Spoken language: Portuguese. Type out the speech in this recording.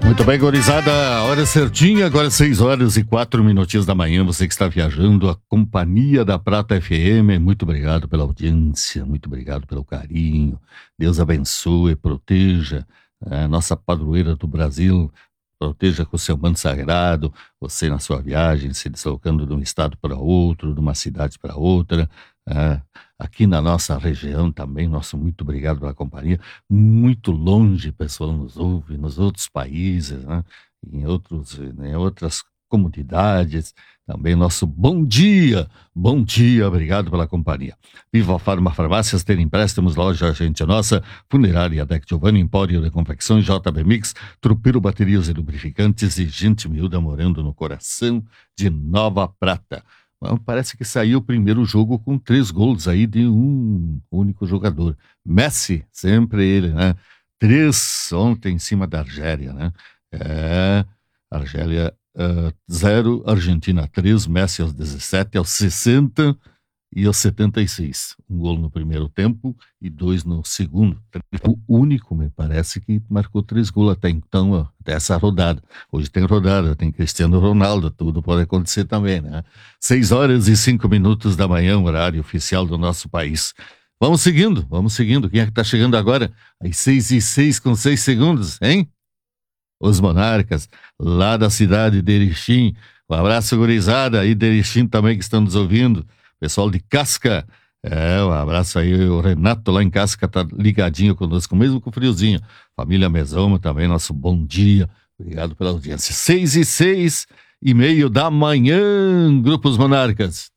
Muito bem, gurizada, hora certinha, agora 6h04 da manhã, você que está viajando, a Companhia da Prata FM, muito obrigado pela audiência, muito obrigado pelo carinho, Deus abençoe, proteja a nossa padroeira do Brasil, proteja com o seu manto sagrado, você na sua viagem, se deslocando de um estado para outro, de uma cidade para outra, aqui na nossa região também, nosso muito obrigado pela companhia. Muito longe, pessoal nos ouve, nos outros países, né? Em outras comunidades. Também nosso bom dia, obrigado pela companhia. Viva Farma Farmácias, ter empréstimos, loja Gente Nossa, Funerária Deck Giovanni, Empório de Confecções, JB Mix, Trupeiro Baterias e Lubrificantes e Gente Miúda morando no coração de Nova Prata. Parece que saiu o primeiro jogo com 3 gols aí de um único jogador. Messi, sempre ele, né? 3 ontem em cima da Argélia, né? Argélia 0, Argentina 3, Messi aos 17, aos 60 e aos 76. Um gol no primeiro tempo e 2 no segundo. O único, me parece, que marcou 3 gols até então, até essa rodada. Hoje tem rodada, tem Cristiano Ronaldo, tudo pode acontecer também, né? 6h05 da manhã, horário oficial do nosso país. Vamos seguindo. Quem é que tá chegando agora? Às 6h06 com 6 segundos, hein? Os Monarcas, lá da cidade de Erechim. Um abraço, gurizada, aí de Erechim também que estão nos ouvindo. Pessoal de Casca, um abraço aí, o Renato lá em Casca tá ligadinho conosco, mesmo com friozinho. Família Mesoma também, nosso bom dia, obrigado pela audiência. 6h06 da manhã, Grupos Monarcas.